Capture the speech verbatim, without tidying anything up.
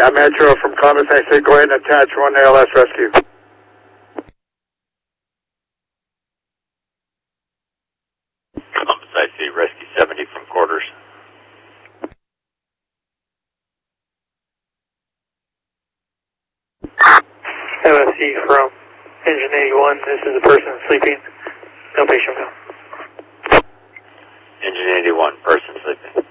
I'm Metro from Columbus. I say go ahead and attach one A L S rescue. Columbus, I see rescue seventy from quarters. M S C from engine eighty-one. This is a person sleeping. No patient. Engine eighty-one, person sleeping.